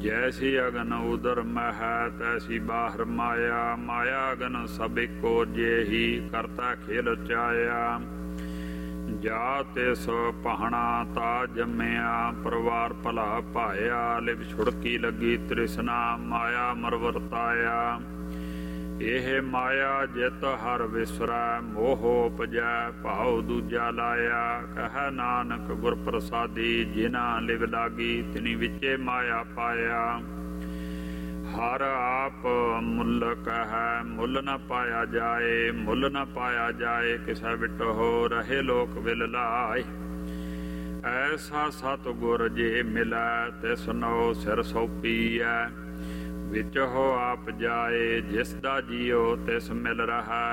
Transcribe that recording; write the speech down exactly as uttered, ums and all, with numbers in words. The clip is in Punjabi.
जैसी अगन उदर मह तैसी बाहर माया, माया अगन सब एको जेही करता खेल चाया। जा तिस पहना ता जम्मिया परिवार भला पाया, लिव छुड़की लगी तृष्णा माया मर वरताया। ਇਹ ਮਾਇਆ ਜਿਤ ਹਰ ਵਿਸਰੈ, ਮੋਹ ਉਪਜੈ ਭਾਉ ਦੂਜਾ ਲਾਇਆ। ਕਹਿ ਨਾਨਕ ਗੁਰ ਪ੍ਰਸਾਦੀ ਜਿਨਾ ਲਿਵ ਲਾਗੀ, ਤਿਨੀ ਵਿਚੇ ਮਾਇਆ ਪਾਇਆ। ਹਰ ਆਪ ਮੁੱਲ ਕਹਿ ਮੁੱਲ ਨ ਪਾਇਆ ਜਾਏ, ਮੁੱਲ ਨ ਪਾਇਆ ਜਾਏ ਕਿਸੈ ਵਿਟਹੁ, ਰਹੇ ਲੋਕ ਵਿਲ ਲਾਏ। ਐਸਾ ਸਤ ਗੁਰ ਜੇ ਮਿਲੈ, ਤਿਸ ਨੋ ਸਿਰ ਸੌਪੀਐ। ਵਿੱਚ ਹੋ ਆਪ ਜਾਏ, ਜਿਸ ਦਾ ਜੀਓ ਤਿਸ ਮਿਲ ਰਹਾ।